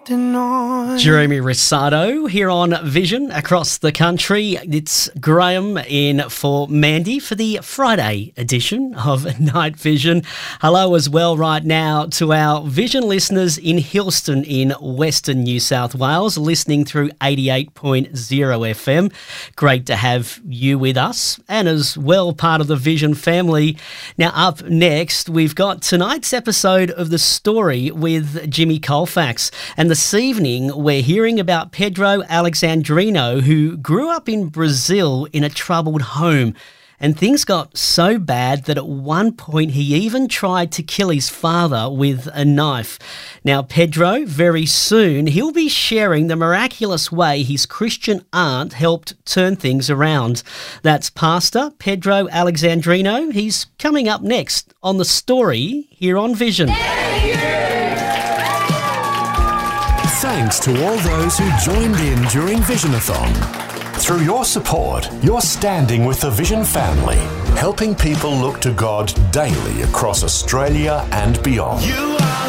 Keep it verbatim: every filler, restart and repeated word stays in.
Jeremy Rosado here on Vision across the country. It's Graham in for Mandy for the Friday edition of Night Vision. Hello as well right now to our Vision listeners in Hillston in Western New South Wales, listening through eighty-eight point oh F M. Great to have you with us and as well part of the Vision family. Now up next, we've got tonight's episode of The Story with Jimmy Colfax. And this evening, we're hearing about Pedro Alexandrino, who grew up in Brazil in a troubled home. And things got so bad that at one point he even tried to kill his father with a knife. Now, Pedro, very soon, he'll be sharing the miraculous way his Christian aunt helped turn things around. That's Pastor Pedro Alexandrino. He's coming up next on The Story here on Vision. Thanks to all those who joined in during Visionathon. Through your support, you're standing with the Vision family, helping people look to God daily across Australia and beyond. You are